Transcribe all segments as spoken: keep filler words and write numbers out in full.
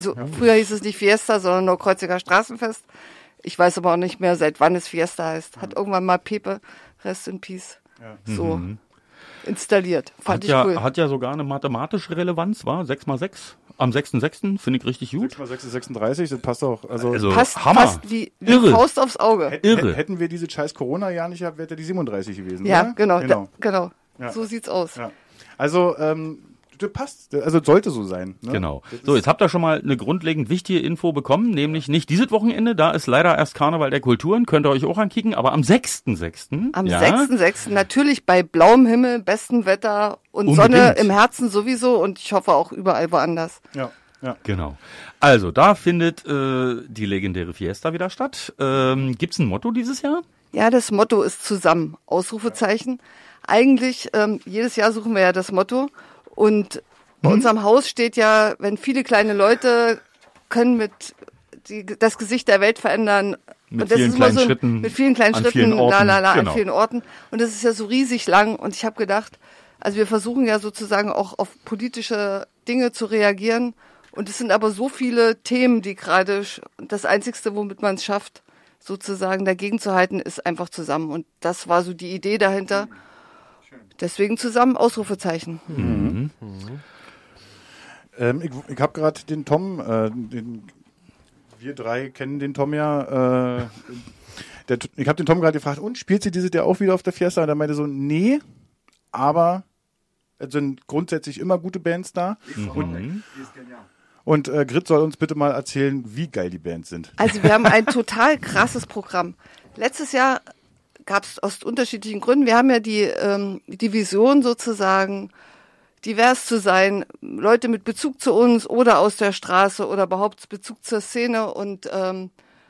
So, ja. Früher hieß es nicht Fiesta, sondern nur Kreuziger Straßenfest. Ich weiß aber auch nicht mehr, seit wann es Fiesta heißt. Hat ja. irgendwann mal Pepe, Rest in Peace, ja. so mhm. installiert. Fand hat ich ja, cool. Hat ja sogar eine mathematische Relevanz, war sechs mal sechs. Am sechsten sechsten finde ich richtig gut. sechs mal sechs ist sechsunddreißig, das passt auch. Also, also passt, Hammer. Passt wie, wie Faust aufs Auge. H- Irre. Hätten wir diese scheiß Corona-Jahr nicht gehabt, wäre der die siebenunddreißig gewesen. Ja, oder? genau. Genau. Da, genau. Ja. So sieht's aus. Ja. Also, ähm, das passt. Also, sollte so sein. Ne? Genau. So, jetzt habt ihr schon mal eine grundlegend wichtige Info bekommen, nämlich nicht dieses Wochenende, da ist leider erst Karneval der Kulturen, könnt ihr euch auch ankicken, aber am sechsten sechsten Am ja, sechsten sechsten natürlich bei blauem Himmel, bestem Wetter und Unbedingt. Sonne im Herzen sowieso und ich hoffe auch überall woanders. Ja. Ja. Genau. Also, da findet äh, die legendäre Fiesta wieder statt. Ähm, gibt's ein Motto dieses Jahr? Ja, das Motto ist zusammen. Ausrufezeichen. Eigentlich, ähm, jedes Jahr suchen wir ja das Motto. Und bei hm. unserem Haus steht ja, wenn viele kleine Leute können mit die, das Gesicht der Welt verändern. Mit und das vielen ist immer kleinen so, Schritten. Mit vielen kleinen an Schritten, vielen Orten. la, la, la, genau. an vielen Orten. Und das ist ja so riesig lang. Und ich habe gedacht, also wir versuchen ja sozusagen auch auf politische Dinge zu reagieren. Und es sind aber so viele Themen, die gerade, das Einzigste, womit man es schafft, sozusagen dagegen zu halten, ist einfach zusammen. Und das war so die Idee dahinter. Deswegen zusammen Ausrufezeichen. Mhm. Mhm. Ähm, ich ich habe gerade den Tom, äh, den, wir drei kennen den Tom ja. Äh, der, ich habe den Tom gerade gefragt, und spielt sie dieses Jahr auch wieder auf der Fiesta? Und er meinte so, nee, aber es sind grundsätzlich immer gute Bands da. Mhm. Und, und äh, Grit soll uns bitte mal erzählen, wie geil die Bands sind. Also wir haben ein total krasses Programm. Letztes Jahr gab es aus unterschiedlichen Gründen, wir haben ja die, ähm, die Vision sozusagen, divers zu sein, Leute mit Bezug zu uns oder aus der Straße oder überhaupt Bezug zur Szene und ähm,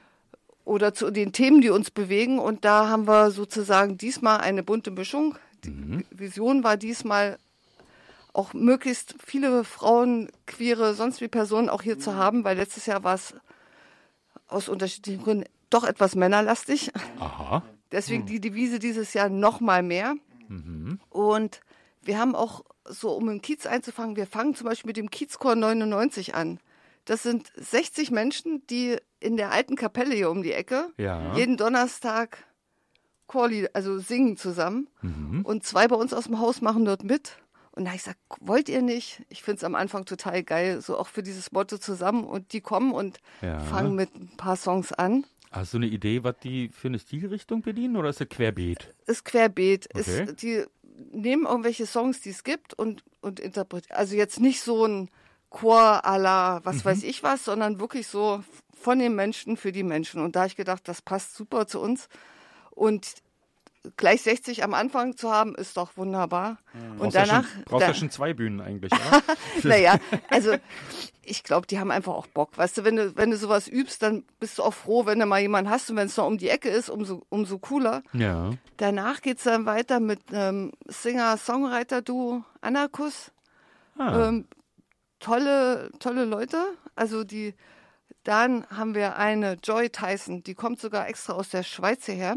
oder zu den Themen, die uns bewegen. Und da haben wir sozusagen diesmal eine bunte Mischung. Die mhm. Vision war diesmal auch möglichst viele Frauen, queere, sonst wie Personen auch hier zu haben, weil letztes Jahr war es aus unterschiedlichen Gründen doch etwas männerlastig. Aha. Deswegen die Devise dieses Jahr noch mal mehr. Mhm. Und wir haben auch so, um im Kiez einzufangen, wir fangen zum Beispiel mit dem Kiezchor neunundneunzig an. Das sind sechzig Menschen, die in der alten Kapelle hier um die Ecke ja. jeden Donnerstag Chorlieder, also singen zusammen. Mhm. Und zwei bei uns aus dem Haus machen dort mit. Und da habe ich gesagt, wollt ihr nicht? Ich finde es am Anfang total geil, so auch für dieses Motto zusammen. Und die kommen und ja. fangen mit ein paar Songs an. Hast du eine Idee, was die für eine Stilrichtung bedienen, oder ist das querbeet? Ist querbeet. Okay. Ist, die nehmen irgendwelche Songs, die es gibt und, und interpretieren. Also jetzt nicht so ein Chor à la was mhm. weiß ich was, sondern wirklich so von den Menschen für die Menschen. Und da habe ich gedacht, das passt super zu uns. Und gleich sechzig am Anfang zu haben, ist doch wunderbar. Ja, und brauchst danach... Ja schon, brauchst da, ja schon zwei Bühnen eigentlich, oder? Naja, also ich glaube, die haben einfach auch Bock. Weißt du, wenn du, wenn du sowas übst, dann bist du auch froh, wenn du mal jemanden hast. Und wenn es noch um die Ecke ist, umso, umso cooler. Ja. Danach geht's dann weiter mit einem Singer-Songwriter-Duo Anarchus. Ah. Ähm, tolle, tolle Leute. Also die, dann haben wir eine Joy Tyson, die kommt sogar extra aus der Schweiz hierher.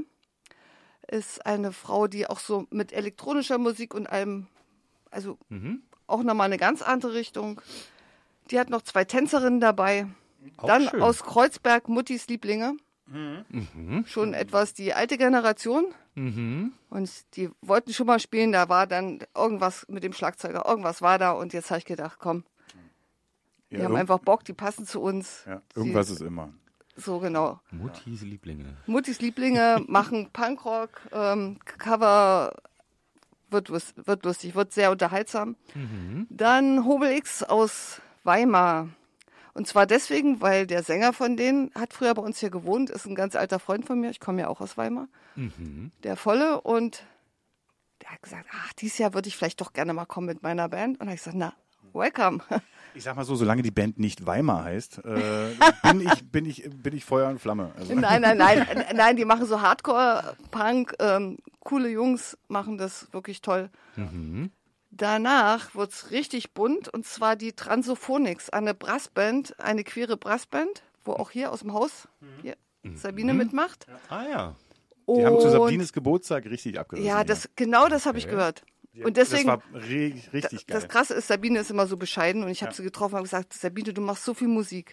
Ist eine Frau, die auch so mit elektronischer Musik und allem, also mhm. auch nochmal eine ganz andere Richtung. Die hat noch zwei Tänzerinnen dabei. Auch dann schön. Aus Kreuzberg Muttis Lieblinge. Mhm. Schon etwas die alte Generation. Mhm. Und die wollten schon mal spielen, da war dann irgendwas mit dem Schlagzeuger, irgendwas war da und jetzt habe ich gedacht, komm, die ja, haben einfach Bock, die passen zu uns. Ja, irgendwas die, ist immer. So, genau. Muttis Lieblinge. Muttis Lieblinge machen Punkrock, ähm, Cover, wird, wird lustig, wird sehr unterhaltsam. Mhm. Dann Hobel X aus Weimar. Und zwar deswegen, weil der Sänger von denen hat früher bei uns hier gewohnt, ist ein ganz alter Freund von mir, ich komme ja auch aus Weimar, mhm. der Volle. Und der hat gesagt, ach, dieses Jahr würde ich vielleicht doch gerne mal kommen mit meiner Band. Und da habe ich gesagt, na, welcome. Ich sag mal so, solange die Band nicht Weimar heißt, äh, bin, ich, bin, ich, bin ich Feuer und Flamme. Also. Nein, nein, nein, nein, die machen so Hardcore-Punk, ähm, coole Jungs machen das wirklich toll. Mhm. Danach wird's richtig bunt und zwar die Transophonics, eine Brassband, eine queere Brassband, wo auch hier aus dem Haus hier mhm. Sabine mhm. mitmacht. Ah ja. Die und haben zu Sabines Geburtstag richtig abgerissen. Ja, das, genau das habe okay. ich gehört. Und deswegen, das war re- richtig geil. Das Krasse ist, Sabine ist immer so bescheiden und ich habe Ja. sie getroffen und gesagt, Sabine, du machst so viel Musik.